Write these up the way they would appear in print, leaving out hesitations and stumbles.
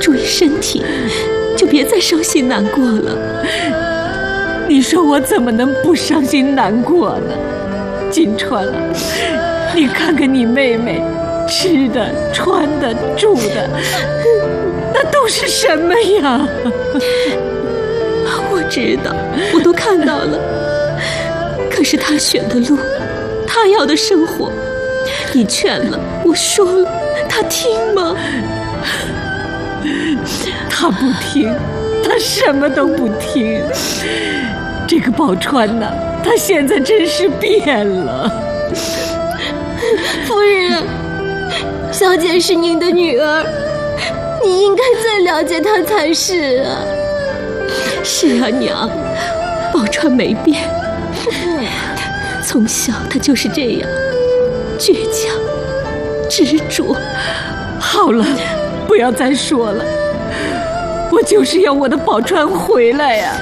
注意身体，就别再伤心难过了。 你说我怎么能不伤心难过呢？金川啊，你看看你妹妹，吃的、穿的、住的，那都是什么呀？ 我知道，我都看到了。可是她选的路，她要的生活，你劝了，我说了，她听吗？ 她不听，她什么都不听。这个宝钏呐，她现在真是变了。 夫人，小姐是您的女儿，你应该最了解她才是啊。 是啊，娘，宝钏没变，从小她就是这样，倔强、执着。 好了，不要再说了，我就是要我的宝钏回来呀！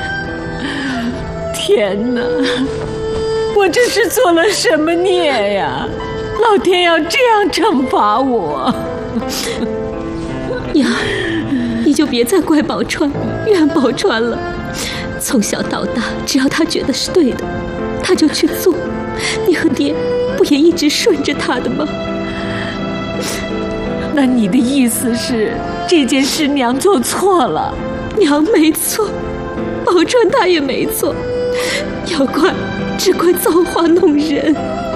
天哪，我这是做了什么孽呀？老天要这样惩罚我！ 娘，你就别再怪宝钏、怨宝钏了。从小到大，只要她觉得是对的，她就去做。你和爹不也一直顺着她的吗？ 那你的意思是，这件事娘做错了？ 娘没错，宝钏她也没错，要怪只怪造化弄人。